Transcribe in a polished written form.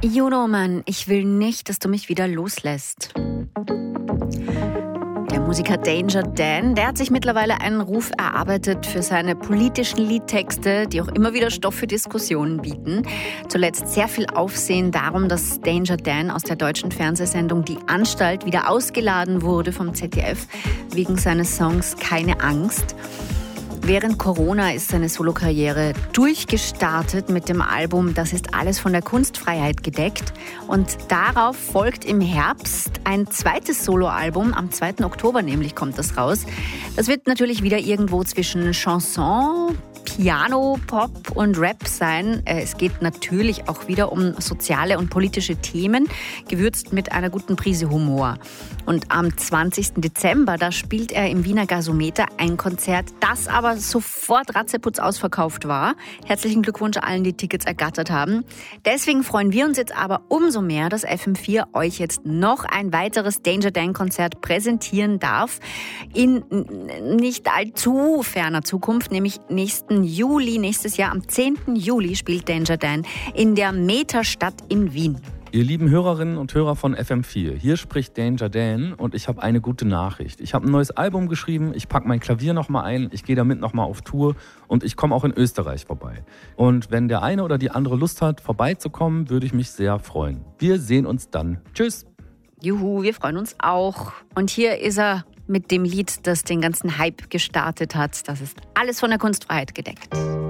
Juno, Mann, ich will nicht, dass du mich wieder loslässt. Der Musiker Danger Dan, der hat sich mittlerweile einen Ruf erarbeitet für seine politischen Liedtexte, die auch immer wieder Stoff für Diskussionen bieten. Zuletzt sehr viel Aufsehen darum, dass Danger Dan aus der deutschen Fernsehsendung Die Anstalt wieder ausgeladen wurde vom ZDF wegen seines Songs Keine Angst. Während Corona ist seine Solokarriere durchgestartet mit dem Album Das ist alles von der Kunstfreiheit gedeckt. Und darauf folgt im Herbst ein zweites Soloalbum. Am 2. Oktober nämlich kommt das raus. Das wird natürlich wieder irgendwo zwischen Chanson, Piano, Pop und Rap sein. Es geht natürlich auch wieder um soziale und politische Themen, gewürzt mit einer guten Prise Humor. Und am 20. Dezember, da spielt er im Wiener Gasometer ein Konzert, das aber sofort ratzeputz ausverkauft war. Herzlichen Glückwunsch allen, die Tickets ergattert haben. Deswegen freuen wir uns jetzt aber umso mehr, dass FM4 euch jetzt noch ein weiteres Danger Dan-Konzert präsentieren darf. In nicht allzu ferner Zukunft, nämlich nächsten Juli, nächstes Jahr am 10. Juli spielt Danger Dan in der Metastadt in Wien. Ihr lieben Hörerinnen und Hörer von FM4, hier spricht Danger Dan und ich habe eine gute Nachricht. Ich habe ein neues Album geschrieben, ich packe mein Klavier nochmal ein, ich gehe damit nochmal auf Tour und ich komme auch in Österreich vorbei. Und wenn der eine oder die andere Lust hat, vorbeizukommen, würde ich mich sehr freuen. Wir sehen uns dann. Tschüss. Juhu, wir freuen uns auch. Und hier ist er mit dem Lied, das den ganzen Hype gestartet hat. Das ist alles von der Kunstfreiheit gedeckt.